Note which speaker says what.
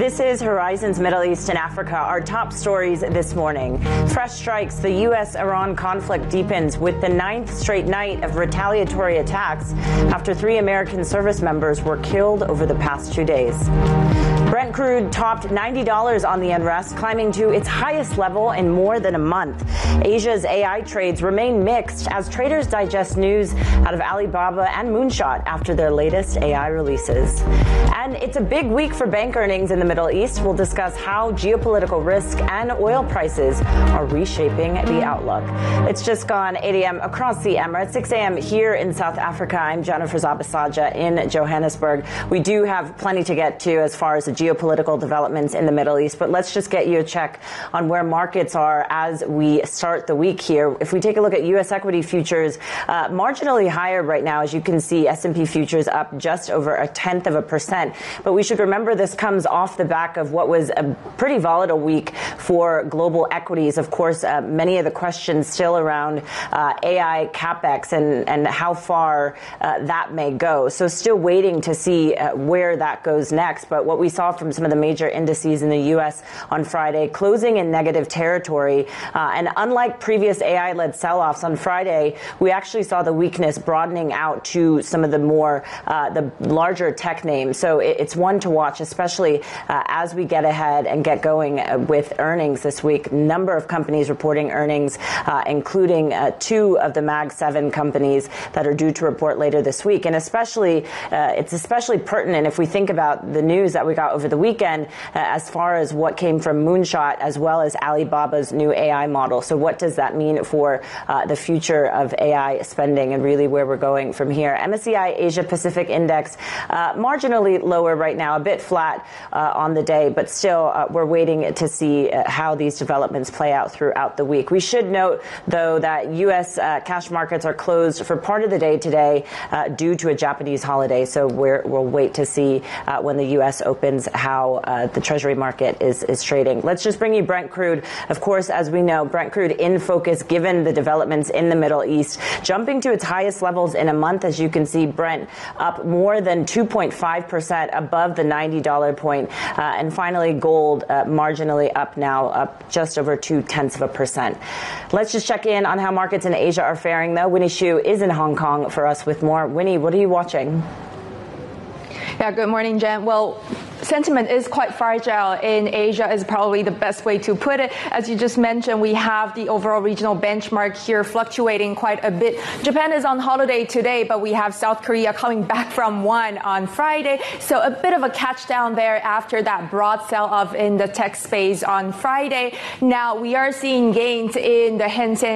Speaker 1: This is Horizons Middle East and Africa. Our top stories this morning. Fresh strikes. The U.S.-Iran conflict deepens with the 9th straight night of retaliatory attacks after 3 American service members were killed over the past 2 days. Brent crude topped $90 on the unrest, climbing to its highest level in more than a month. Asia's AI trades remain mixed as traders digest news out of Alibaba and Moonshot after their latest AI releases. And it's a big week for bank earnings in the Middle East. We'll discuss how geopolitical risk and oil prices are reshaping the outlook. It's just gone 8 a.m. across the Emirates, 6 a.m. here in South Africa. I'm Jennifer Zabasaja in Johannesburg. We do have plenty to get to as far as the geopolitical developments in the Middle East, but let's just get you a check on where markets are as we start the week here. If we take a look at U.S. equity futures, marginally higher right now, as you can see, S&P futures up just over 0.1%. But we should remember this comes off the back of what was a pretty volatile week for global equities. Of course, many of the questions still around AI capex and how far that may go. So still waiting to see where that goes next. But what we saw from some of the major indices in the U.S. on Friday, closing in negative territory. And unlike previous AI-led sell-offs on Friday, we actually saw the weakness broadening out to some of the more, the larger tech names. So it's one to watch, especially as we get ahead and get going with earnings this week. Number of companies reporting earnings, including 2 of the Mag 7 companies that are due to report later this week. And especially, it's especially pertinent if we think about the news that we got over the weekend as far as what came from Moonshot as well as Alibaba's new AI model. So what does that mean for the future of AI spending and really where we're going from here? MSCI Asia Pacific Index marginally lower right now, a bit flat on the day, but still we're waiting to see how these developments play out throughout the week. We should note, though, that U.S. cash markets are closed for part of the day today due to a Japanese holiday. So we'll wait to see when the U.S. opens how the Treasury market is trading. Let's just bring you Brent crude. Of course, as we know, Brent crude in focus given the developments in the Middle East, jumping to its highest levels in a month. As you can see, Brent up more than 2.5% above the $90 point. And finally, gold marginally up now, up just over 0.2%. Let's just check in on how markets in Asia are faring, though. Winnie Xu is in Hong Kong for us with more. Winnie, what are you watching?
Speaker 2: Yeah, good morning, Jen. Well, sentiment is quite fragile in Asia is probably the best way to put it. As you just mentioned, we have the overall regional benchmark here fluctuating quite a bit. Japan is on holiday today, but we have South Korea coming back from one on Friday. So a bit of a catch down there after that broad sell-off in the tech space on Friday. Now we are seeing gains in the Hang Seng